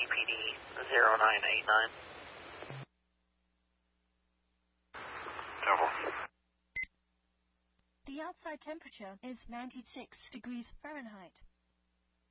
EPD 0989. Temple. The outside temperature is 96 degrees Fahrenheit.